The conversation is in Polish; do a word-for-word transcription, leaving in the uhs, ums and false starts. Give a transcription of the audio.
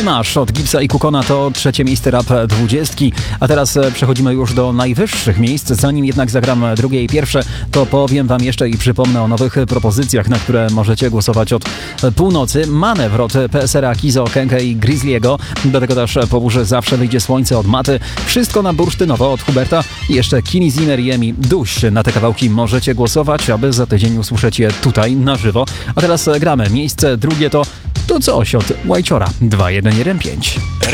Masz od Gipsa i Kukona to trzecie miejsce rap dwudziestki. A teraz przechodzimy już do najwyższych miejsc. Zanim jednak zagram drugie i pierwsze, to powiem wam jeszcze i przypomnę o nowych propozycjach, na które możecie głosować od północy. Manewr od P S R a, Kizo, Kenke i Grizzliego. Do tego też po burzy zawsze wyjdzie słońce od Maty. Wszystko na bursztynowo od Huberta. I jeszcze Kini Zimmer i Emi Duś. Na te kawałki możecie głosować, aby za tydzień usłyszeć je tutaj na żywo. A teraz gramy. Miejsce drugie to to coś od Łajciora. dwa jeden jeden pięć.